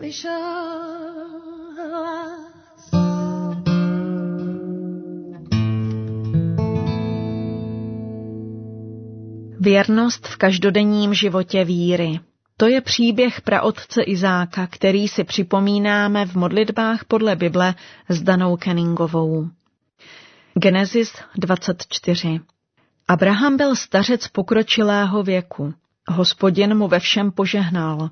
Věrnost v každodenním životě víry. To je příběh praotce Izáka, který si připomínáme v modlitbách podle Bible s Danou Kenningovou. Genesis 24. Abraham byl stařec pokročilého věku. Hospodin mu ve všem požehnal.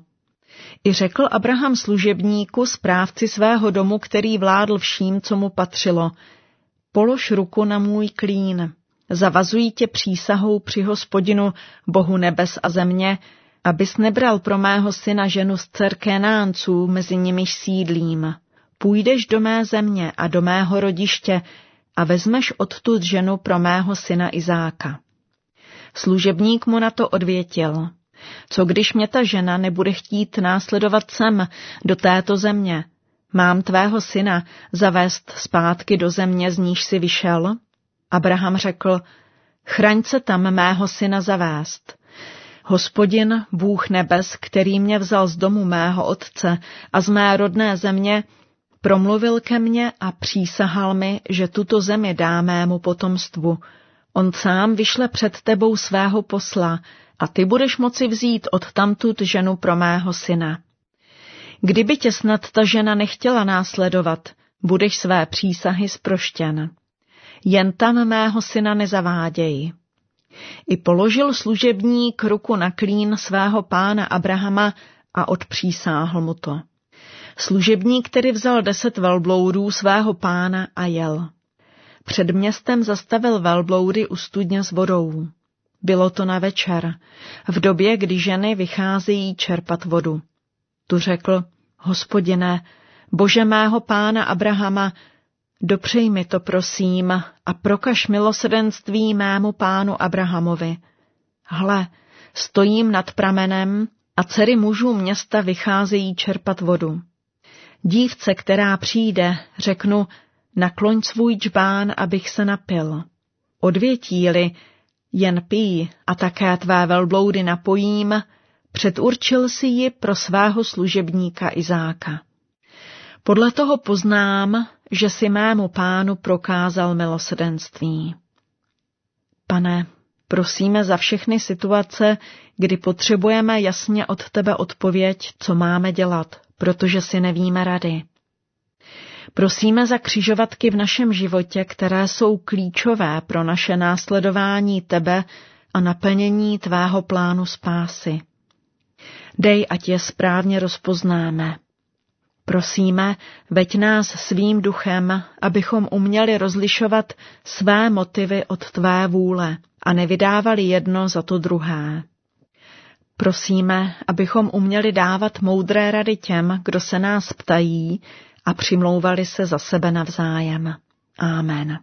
I řekl Abraham služebníku, správci svého domu, který vládl vším, co mu patřilo: polož ruku na můj klín. Zavazuji tě přísahou při Hospodinu, Bohu nebes a země, abys nebral pro mého syna ženu z dcer Kénánců, mezi nimiž sídlím. Půjdeš do mé země a do mého rodiště a vezmeš odtud ženu pro mého syna Izáka. Služebník mu na to odvětil: co když mě ta žena nebude chtít následovat sem, do této země? Mám tvého syna zavést zpátky do země, z níž si vyšel? Abraham řekl: chraň se tam mého syna zavést. Hospodin, Bůh nebes, který mě vzal z domu mého otce a z mé rodné země, promluvil ke mně a přísahal mi, že tuto zemi dá mému potomstvu. On sám vyšle před tebou svého posla a ty budeš moci vzít odtamtud ženu pro mého syna. Kdyby tě snad ta žena nechtěla následovat, budeš své přísahy zproštěn. Jen tam mého syna nezaváděj. I položil služebník ruku na klín svého pána Abrahama a odpřísáhl mu to. Služebník tedy vzal 10 velbloudů svého pána a jel. Před městem zastavil velbloudy u studně s vodou. Bylo to na večer, v době, kdy ženy vycházejí čerpat vodu. Tu řekl: Hospodine, Bože mého pána Abrahama, dopřej mi to, prosím, a prokaž milosrdenství mému pánu Abrahamovi. Hle, stojím nad pramenem a dcery mužů města vycházejí čerpat vodu. Dívce, která přijde, řeknu: nakloň svůj džbán, abych se napil. Odvětí-li: jen pij a také tvé velbloudy napojím, předurčil si ji pro svého služebníka Izáka. Podle toho poznám, že si mému pánu prokázal milosrdenství. Pane, prosíme za všechny situace, kdy potřebujeme jasně od tebe odpověď, co máme dělat, protože si nevíme rady. Prosíme za křižovatky v našem životě, které jsou klíčové pro naše následování tebe a naplnění tvého plánu spásy. Dej, ať je správně rozpoznáme. Prosíme, veď nás svým duchem, abychom uměli rozlišovat své motivy od tvé vůle a nevydávali jedno za to druhé. Prosíme, abychom uměli dávat moudré rady těm, kdo se nás ptají, a přimlouvali se za sebe navzájem. Amen.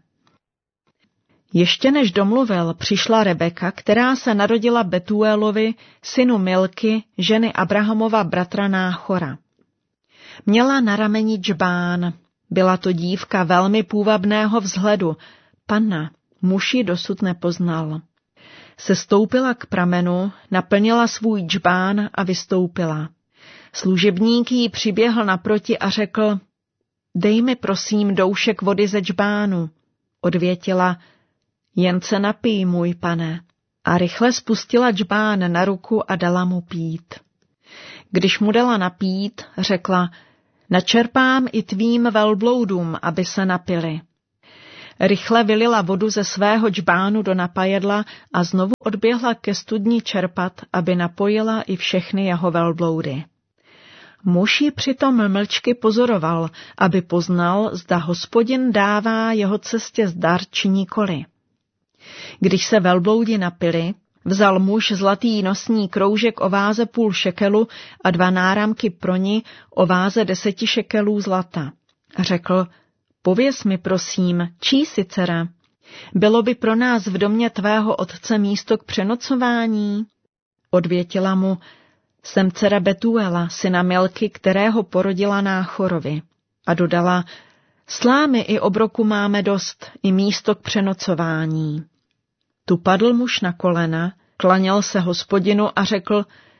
Ještě než domluvil, přišla Rebeka, která se narodila Betuelovi, synu Milky, ženy Abrahamova bratra Náchora. Měla na rameni džbán. Byla to dívka velmi půvabného vzhledu. Panna, muž ji dosud nepoznal. Sestoupila k pramenu, naplnila svůj džbán a vystoupila. Služebník jí přiběhl naproti a řekl: dej mi prosím doušek vody ze džbánu. Odvětila: jen se napij, můj pane. A rychle spustila džbán na ruku a dala mu pít. Když mu dala napít, řekla: načerpám i tvým velbloudům, aby se napili. Rychle vylila vodu ze svého džbánu do napajedla a znovu odběhla ke studni čerpat, aby napojila i všechny jeho velbloudy. Muž ji přitom mlčky pozoroval, aby poznal, zda Hospodin dává jeho cestě zdar či nikoli. Když se velbloudi napili, vzal muž zlatý nosní kroužek o váze 0,5 šekelu a 2 náramky pro ni o váze 10 šekelů zlata. Řekl: pověz mi prosím, čí jsi dcera? Bylo by pro nás v domě tvého otce místo k přenocování? Odvětila mu: jsem dcera Betuela, syna Milky, kterého porodila Náchorovi. A dodala: slámy i obroku máme dost, i místo k přenocování. Tu padl muž na kolena, klaněl se Hospodinu a řekl: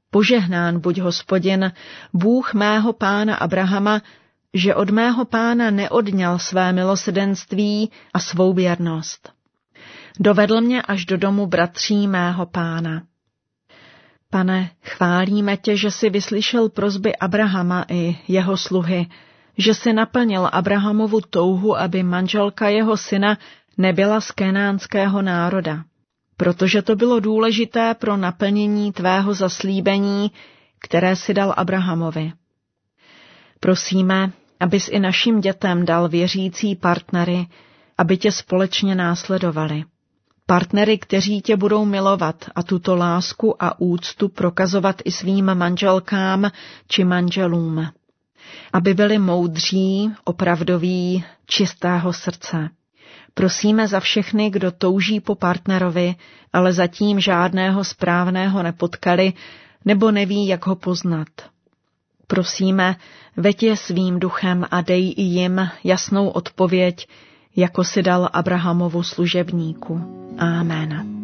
Požehnán buď Hospodin, Bůh mého pána Abrahama, že od mého pána neodňal své milosrdenství a svou věrnost. Dovedl mě až do domu bratří mého pána. Pane, chválíme tě, že jsi vyslyšel prosby Abrahama i jeho sluhy, že jsi naplnil Abrahamovu touhu, aby manželka jeho syna nebyla z kenánského národa, protože to bylo důležité pro naplnění tvého zaslíbení, které si dal Abrahamovi. Prosíme, abys i našim dětem dal věřící partnery, aby tě společně následovali. Partnery, kteří tě budou milovat a tuto lásku a úctu prokazovat i svým manželkám či manželům. Aby byli moudří, opravdoví, čistého srdce. Prosíme za všechny, kdo touží po partnerovi, ale zatím žádného správného nepotkali nebo neví, jak ho poznat. Prosíme, veď je svým duchem a dej i jim jasnou odpověď, jako si dal Abrahamovu služebníku. Amen.